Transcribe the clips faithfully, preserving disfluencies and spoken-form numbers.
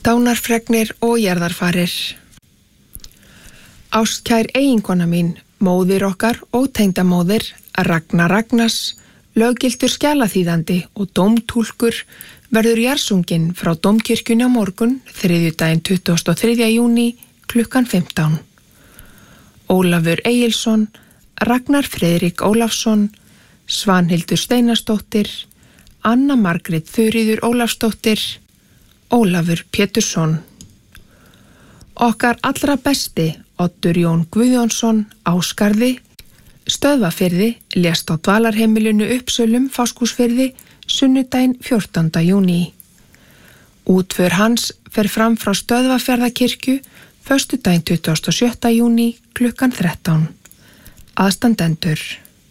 Dánarfregnir og jarðarfarir. Ástkær eiginkona mín, móðir okkar og tengdamóðir, Ragnar Ragnars, löggiltur skjalaþýðandi og dómtúlkur, verður jarðsunginn frá dómkirkjunni á morgun, þriðjudaginn tuttugasta og þriðja júní, klukkan fimmtán. Ólafur Egilsson, Ragnar Friðrik Ólafsson, Svanhildur Steinarsdóttir, Anna Margrét Þuríður Ólafsdóttir, Ólafur Pétursson. Okkar allra besti, Oddur Jón Guðjónsson, Ásgarði, Stöðvafirði, lést á dvalarheimilinu Uppsölum, Fáskrúðsfirði, sunnudaginn fjórtánda júní. Útför hans fer fram frá Stöðvafjarðarkirkju, föstudaginn tuttugasta og sjötta júní, klukkan þrettán. Aðstandendur.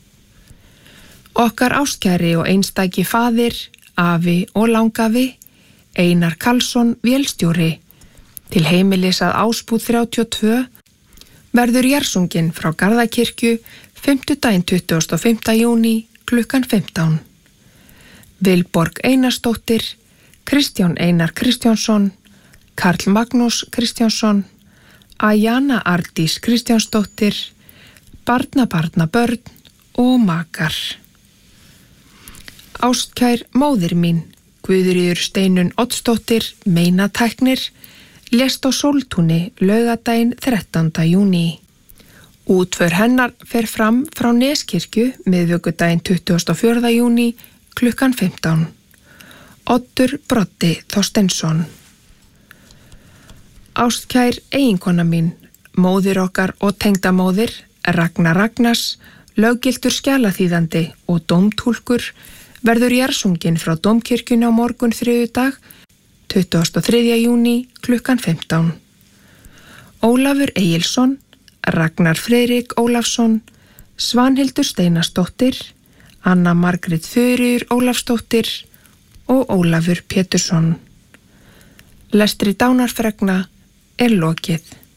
Okkar ástkæri og einstæki faðir, afi og langafi, Einar Karlsson, vélstjóri, til heimilis að Ásbúð þrjátíu og tvö, verður jarðsunginn frá Garðakirkju, fimmtudaginn tuttugasta og fimmta júní, klukkan fimmtán. Vilborg Einarsdóttir, Kristján Einar Kristjánsson, Karl Magnús Kristjánsson, Ajana Ardís Kristjánsdóttir, barnabarna börn og makar. Ástkær móðir mín, Guðríður Steinunn Oddsdóttir, meinatæknir, lést á Sóltúni laugardaginn þrettánda júní. Útför hennar fer fram frá Neskirkju miðvikudaginn tuttugasta og fjórða júní, klukkan fimmtán. Oddur Broddi Þorsteinsson. Ástkær eiginkona mín, móðir okkar og tengdamóðir, Ragnar Ragnars, löggiltur skjalaþýðandi og dómtúlkur, verður jarðsunginn frá dómkirkjunni á morgun þriðjudag, tuttugasta og þriðja júní, klukkan fimmtán. Ólafur Egilsson, Ragnar Friðrik Ólafsson, Svanhildur Steinarsdóttir, Anna Margrét Þuríður Ólafsdóttir og Ólafur Pétursson. Lestri dánarfregna er lokið.